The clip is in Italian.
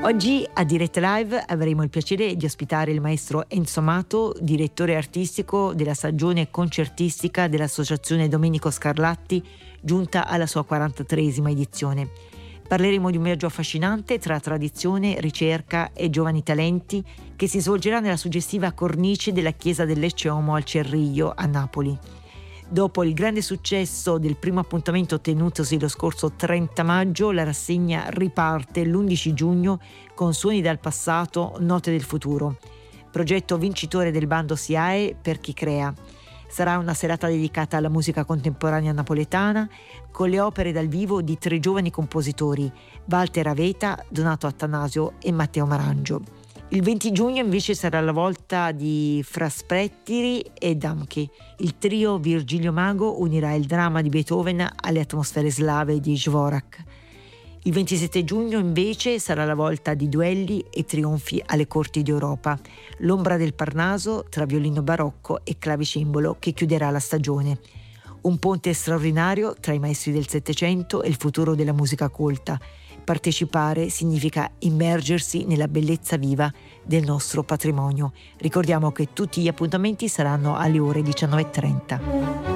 Oggi a Diretta Live avremo il piacere di ospitare il maestro Enzo Amato, direttore artistico della stagione concertistica dell'Associazione Domenico Scarlatti, giunta alla sua 43esima edizione. Parleremo di un viaggio affascinante tra tradizione, ricerca e giovani talenti che si svolgerà nella suggestiva cornice della chiesa del Lecce Omo al Cerriglio a Napoli. Dopo il grande successo del primo appuntamento tenutosi lo scorso 30 maggio, la rassegna riparte l'11 giugno con Suoni dal passato, Note del futuro, progetto vincitore del bando SIAE per chi crea. Sarà una serata dedicata alla musica contemporanea napoletana con le opere dal vivo di 3 giovani compositori, Walter Aveta, Donato Attanasio e Matteo Marangio. Il 20 giugno invece sarà la volta di Fra Sprettiri e Damchi. Il trio Virgilio Mago unirà il dramma di Beethoven alle atmosfere slave di Dvorak. Il 27 giugno invece sarà la volta di duelli e trionfi alle corti d'Europa. L'ombra del Parnaso tra violino barocco e clavicembalo che chiuderà la stagione. Un ponte straordinario tra i maestri del Settecento e il futuro della musica colta. Partecipare significa immergersi nella bellezza viva del nostro patrimonio. Ricordiamo che tutti gli appuntamenti saranno alle ore 19:30.